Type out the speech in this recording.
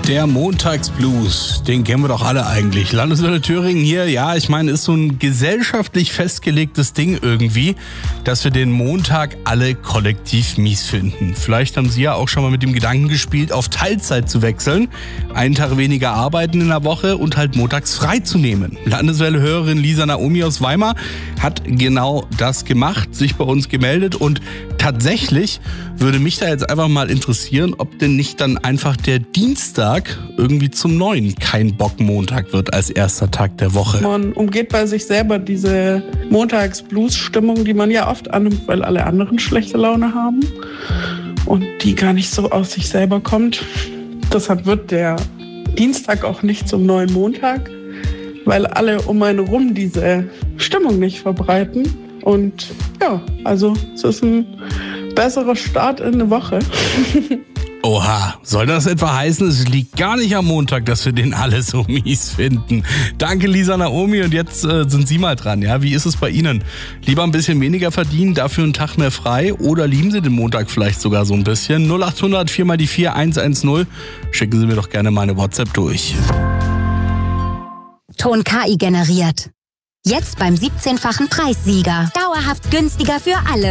Der Montagsblues, den kennen wir doch alle eigentlich. Landeswelle Thüringen hier, ja, ich meine, ist so ein gesellschaftlich festgelegtes Ding irgendwie, dass wir den Montag alle kollektiv mies finden. Vielleicht haben Sie ja auch schon mal mit dem Gedanken gespielt, auf Teilzeit zu wechseln, einen Tag weniger arbeiten in der Woche und halt montags frei zu nehmen. Landeswelle-Hörerin Lisa Naomi aus Weimar hat genau das gemacht, sich bei uns gemeldet und tatsächlich würde mich da jetzt einfach mal interessieren, ob denn nicht dann einfach der Dienstag irgendwie zum neuen Kein-Bock-Montag wird als erster Tag der Woche. Man umgeht bei sich selber diese Montags-Blues-Stimmung, die man ja oft annimmt, weil alle anderen schlechte Laune haben und die gar nicht so aus sich selber kommt. Deshalb wird der Dienstag auch nicht zum neuen Montag, weil alle um einen rum diese Stimmung nicht verbreiten. Und ja, also es ist ein besserer Start in eine Woche. Oha, soll das etwa heißen, es liegt gar nicht am Montag, dass wir den alle so mies finden? Danke Lisa Naomi und jetzt sind Sie mal dran, ja? Wie ist es bei Ihnen? Lieber ein bisschen weniger verdienen, dafür einen Tag mehr frei oder lieben Sie den Montag vielleicht sogar so ein bisschen? 0800 4 mal die 4 110. Schicken Sie mir doch gerne mal eine WhatsApp durch. Ton KI generiert. Jetzt beim 17-fachen Preissieger. Dauerhaft günstiger für alle.